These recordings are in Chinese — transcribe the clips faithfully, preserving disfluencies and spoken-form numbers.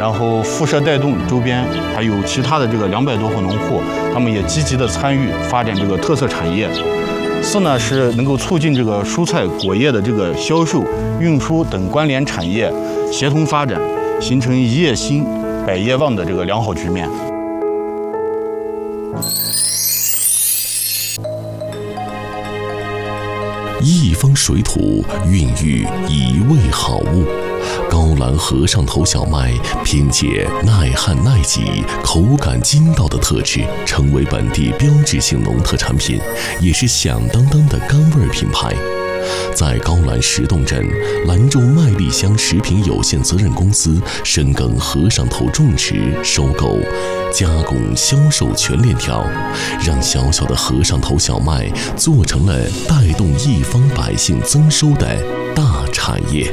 然后辐射带动周边还有其他的这个两百多户农户，他们也积极的参与发展这个特色产业。四呢是能够促进这个蔬菜果业的这个销售、运输等关联产业协同发展，形成一业兴、百业旺的这个良好局面。 一方水土孕育一味好物。高兰和尚头小麦凭借耐旱耐挤、口感筋道的特质，成为本地标志性农特产品，也是响当当的甘味品牌。在高兰石洞镇，兰州麦丽香食品有限责任公司深耕和尚头种植、收购、加工、销售全链条，让小小的和尚头小麦做成了带动一方百姓增收的大产业。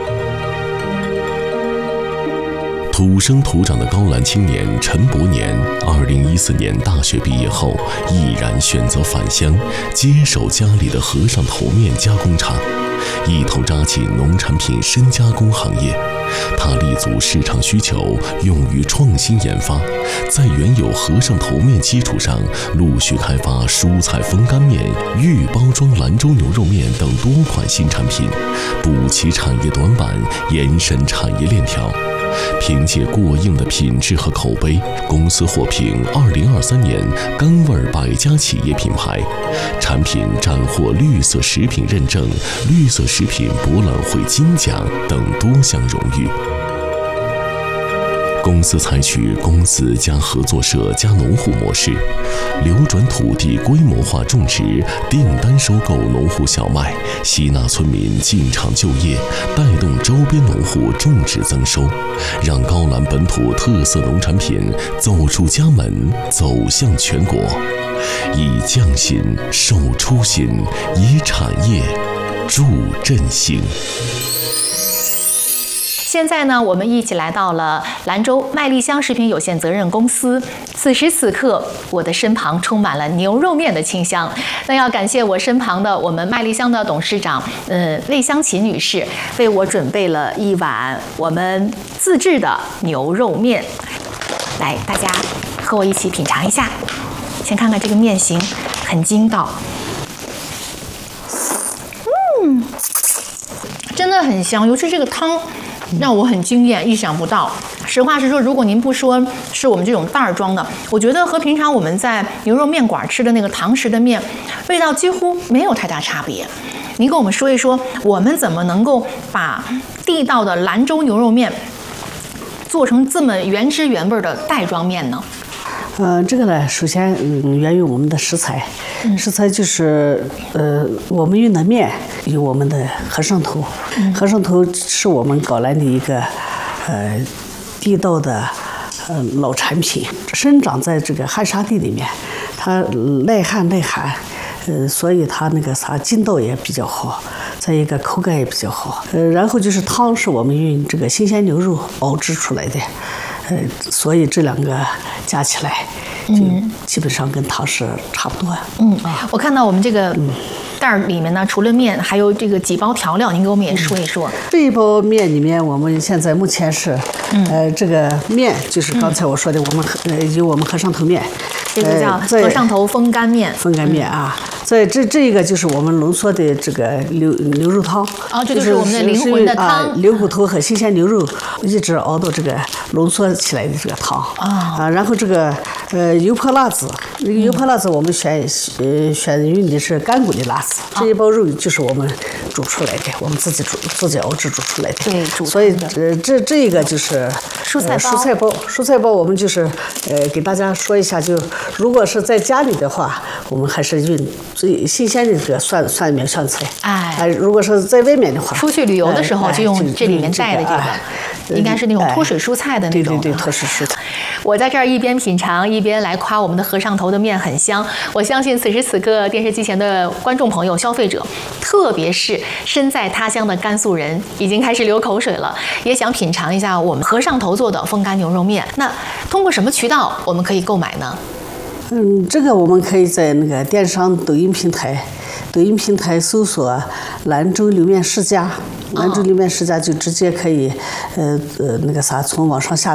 土生土长的高兰青年陈伯年，二零一四年大学毕业后，毅然选择返乡，接手家里的和尚头面加工厂，一头扎进农产品深加工行业。他立足市场需求，勇于创新研发，在原有和尚头面基础上，陆续开发蔬菜风干面、预包装兰州牛肉面等多款新产品，补齐产业短板，延伸产业链条。凭借过硬的品质和口碑，公司获评二零二三年甘味百家企业品牌，产品斩获绿色食品认证、绿色食品博览会金奖等多项荣誉。公司采取公司加合作社加农户模式，流转土地规模化种植，订单收购农户小麦，吸纳村民进场就业，带动周边农户种植增收，让高兰本土特色农产品走出家门，走向全国。以匠心授初心，以产业助振兴。 现在呢，我们一起来到了兰州麦丽香食品有限责任公司。此时此刻，我的身旁充满了牛肉面的清香。那要感谢我身旁的我们麦丽香的董事长，呃，魏香琴女士，为我准备了一碗我们自制的牛肉面。来，大家和我一起品尝一下。先看看这个面型，很筋道。嗯，真的很香，尤其这个汤。让我很惊艳，意想不到。实话实说，如果您不说是我们这种袋儿装的，我觉得和平常我们在牛肉面馆吃的那个堂食的面，味道几乎没有太大差别。您跟我们说一说，我们怎么能够把地道的兰州牛肉面做成这么原汁原味的袋装面呢？ 呃，这个呢，首先嗯，源于我们的食材，嗯、食材就是呃，我们用的面有我们的和尚头，嗯、和尚头是我们高兰的一个呃地道的呃老产品，生长在这个旱沙地里面，它耐旱耐寒，呃，所以它那个啥筋道也比较好，再一个口感也比较好，呃，然后就是汤是我们用这个新鲜牛肉熬制出来的。呃，所以这两个加起来，就基本上跟汤是差不多。 嗯，我看到我们这个袋儿里面呢，除了面，还有这个几包调料，您给我们也说一说。 嗯、这一包面里面，我们现在目前是，嗯、呃，这个面就是刚才我说的，我们呃有我们和尚头面， 这个叫和尚头风干面。 风干面啊，在这这个就是我们浓缩的这个牛牛肉汤。 哦，这就是我们的灵魂的汤。 啊，牛骨头和新鲜牛肉一直熬到这个浓缩起来的这个汤。啊、啊，然后这个呃油泼辣子，那个油泼辣子我们选呃选用的是干骨的辣子。这一包肉就是我们煮出来的，我们自己煮自己熬制煮出来的。 对，煮所以呃这这个就是蔬菜包。 蔬菜包，蔬菜包我们就是呃给大家说一下，就如果是在家里的话，我们还是用最新鲜的这个蒜蒜苗香菜。 哎， 哎，如果是在外面的话， 出去旅游的时候就用这里面带的这个，哎这个、应该是那种脱水蔬菜的那种。 对对对，脱水蔬菜。 我在这儿一边品尝一边来夸我们的和尚头的面很香。我相信此时此刻电视机前的观众朋友、消费者，特别是身在他乡的甘肃人，已经开始流口水了，也想品尝一下我们和尚头做的风干牛肉面。那通过什么渠道我们可以购买呢？ 嗯，这个我们可以在那个电商、抖音平台，抖音平台搜索“兰州牛面世家”，兰州牛面世家就直接可以，呃呃那个啥，从网上下。